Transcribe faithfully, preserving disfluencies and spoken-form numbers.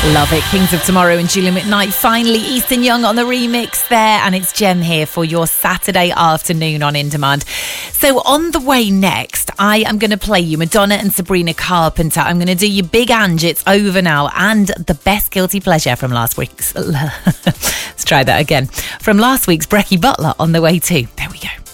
Love it. Kings of Tomorrow and Julia McKnight. Finally, Easton Young on the remix there. And it's Jem here for your Saturday afternoon on In Demand. So on the way next, I am going to play you Madonna and Sabrina Carpenter. I'm going to do you Big Ange, It's Over Now, and the best guilty pleasure from last week's... Let's try that again. From last week's Brecky Butler on the way too. There we go.